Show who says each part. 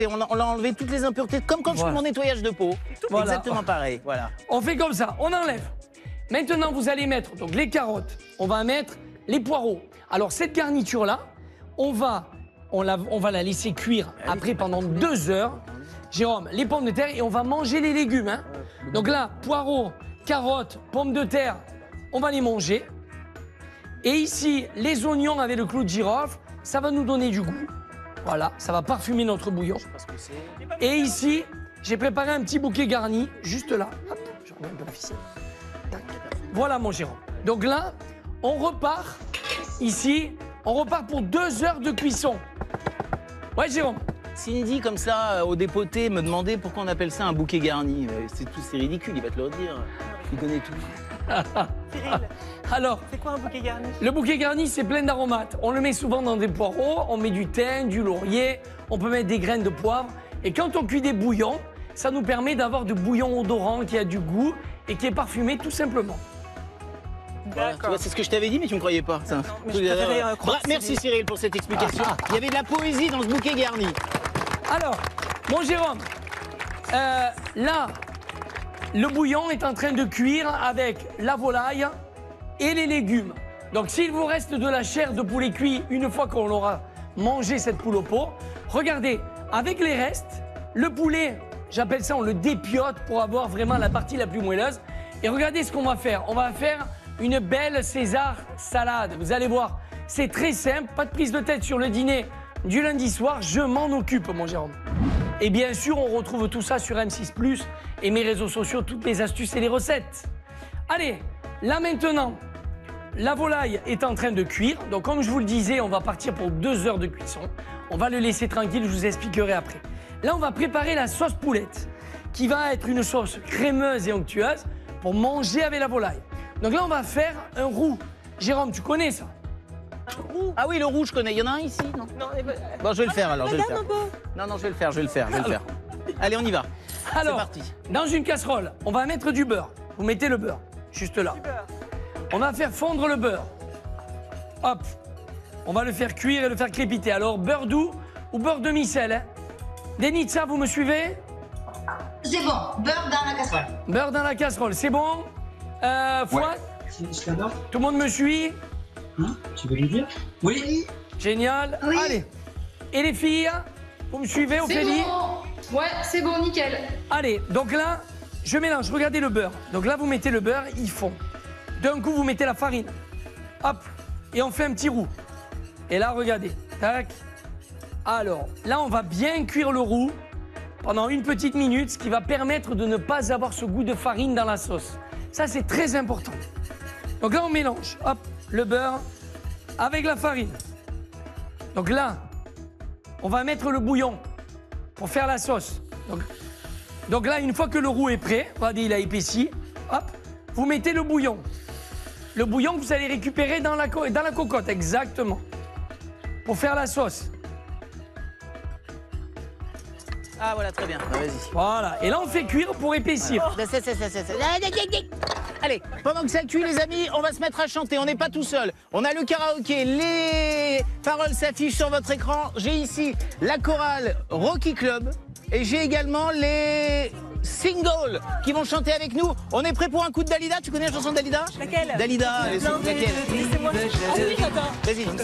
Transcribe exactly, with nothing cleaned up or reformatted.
Speaker 1: Et on a, on a enlevé toutes les impuretés, comme quand
Speaker 2: Voilà.
Speaker 1: je fais mon nettoyage de peau.
Speaker 2: Voilà.
Speaker 1: Exactement pareil, voilà.
Speaker 2: On fait comme ça, on enlève. Maintenant, vous allez mettre donc les carottes, on va mettre les poireaux. Alors, cette garniture-là, on va, on, la, on va la laisser cuire après pendant deux heures. Jérôme, les pommes de terre et on va manger les légumes. Hein. Donc là, poireaux, carottes, pommes de terre, on va les manger. Et ici, les oignons avec le clou de girofle, ça va nous donner du goût. Voilà, ça va parfumer notre bouillon. Et ici, j'ai préparé un petit bouquet garni, juste là. Hop, je remets un peu la ficelle. Tac. Voilà mon Jérôme. Donc là, on repart ici, on repart pour deux heures de cuisson. Ouais Jérôme.
Speaker 1: Cindy, comme ça, euh, au dépoté, me demandait pourquoi on appelle ça un bouquet garni. Euh, C'est tout, c'est ridicule, il va te le redire. Il connaît tout.
Speaker 3: Cyril,
Speaker 2: Alors,
Speaker 3: c'est quoi un bouquet garni?
Speaker 2: le bouquet garni, c'est plein d'aromates. On le met souvent dans des poireaux, on met du thym, du laurier, on peut mettre des graines de poivre. Et quand on cuit des bouillons, ça nous permet d'avoir du bouillon odorant qui a du goût et qui est parfumé tout simplement.
Speaker 1: Voilà, tu vois, c'est ce que je t'avais dit, mais tu me croyais pas. Ça.
Speaker 3: mais je préférais, euh, croire
Speaker 1: Bra- Merci
Speaker 3: Cyril.
Speaker 1: Cyril pour cette explication. Il y avait de la poésie dans ce bouquet garni.
Speaker 2: Alors, mon Jérôme, euh, là, le bouillon est en train de cuire avec la volaille et les légumes. Donc, s'il vous reste de la chair de poulet cuit une fois qu'on aura mangé cette poule au pot, regardez, avec les restes, le poulet, j'appelle ça, on le dépiote pour avoir vraiment la partie la plus moelleuse. Et regardez ce qu'on va faire. On va faire une belle César salade. Vous allez voir, c'est très simple, pas de prise de tête sur le dîner du lundi soir, je m'en occupe, mon Jérôme. Et bien sûr, on retrouve tout ça sur M six plus et mes réseaux sociaux, toutes les astuces et les recettes. Allez, là maintenant, la volaille est en train de cuire. Donc, comme je vous le disais, on va partir pour deux heures de cuisson. On va le laisser tranquille, je vous expliquerai après. Là, on va préparer la sauce poulette, qui va être une sauce crémeuse et onctueuse pour manger avec la volaille. Donc là, on va faire un roux. Jérôme, tu connais ça?
Speaker 1: Ah oui, le rouge, je connais. Il y en a un ici, non?
Speaker 3: Non, mais...
Speaker 1: Bon, je vais le faire alors. Je vais le
Speaker 3: Regarde
Speaker 1: faire.
Speaker 3: un peu.
Speaker 1: Non, non, je vais le faire, je vais le faire, je vais le faire. Allez, on y va.
Speaker 2: Alors,
Speaker 1: parti.
Speaker 2: dans une casserole, on va mettre du beurre. Vous mettez le beurre, juste là. On va faire fondre le beurre. Hop. On va le faire cuire et le faire crépiter. Alors, beurre doux ou beurre demi-sel, hein? Denitsa, vous me suivez?
Speaker 4: C'est bon, beurre dans la casserole.
Speaker 2: Beurre dans la casserole, c'est bon? Euh, Fouad,
Speaker 5: C'est là-bas.
Speaker 2: tout le monde me suit?
Speaker 5: Hein, tu veux lui dire? Oui.
Speaker 2: Génial.
Speaker 4: Oui.
Speaker 2: Allez. Et les filles, vous me suivez,
Speaker 6: C'est
Speaker 2: Ophélie?
Speaker 6: bon. Ouais, c'est bon, nickel.
Speaker 2: Allez, donc là, je mélange. Regardez le beurre. Donc là, vous mettez le beurre, il fond. D'un coup, vous mettez la farine. Hop. Et on fait un petit roux. Et là, regardez. Tac. Alors, là, on va bien cuire le roux pendant une petite minute, ce qui va permettre de ne pas avoir ce goût de farine dans la sauce. Ça, c'est très important. Donc là, on mélange. Hop, le beurre avec la farine. Donc là, on va mettre le bouillon pour faire la sauce. Donc, donc là, une fois que le roux est prêt, regardez, il a épaissi, hop, vous mettez le bouillon. Le bouillon que vous allez récupérer dans la, co- dans la cocotte, exactement, pour faire la sauce.
Speaker 1: Ah voilà, très bien. Ah, vas-y.
Speaker 2: Voilà, et là, on fait cuire pour épaissir.
Speaker 1: Ça, ça, ça, ça, ça, ça. Allez, pendant que ça cuit, les amis, on va se mettre à chanter. On n'est pas tout seul. On a le karaoké, les paroles s'affichent sur votre écran. J'ai ici la chorale Rocky Club et j'ai également les singles qui vont chanter avec nous. On est prêt pour un coup de Dalida? Tu connais la chanson de Dalida?
Speaker 3: Laquelle?
Speaker 1: Dalida,
Speaker 3: Non, mais
Speaker 1: laquelle?
Speaker 3: laissez-moi. Ah oui, j'attends.
Speaker 1: Vas-y.